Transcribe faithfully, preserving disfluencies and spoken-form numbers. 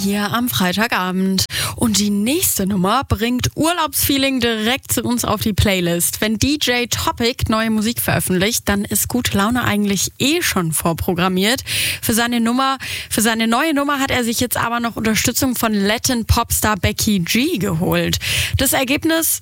hier am Freitagabend. Und die nächste Nummer bringt Urlaubsfeeling direkt zu uns auf die Playlist. Wenn D J Topic neue Musik veröffentlicht, dann ist gute Laune eigentlich eh schon vorprogrammiert. Für seine Nummer, für seine neue Nummer hat er sich jetzt aber noch Unterstützung von Latin Popstar Becky G geholt. Das Ergebnis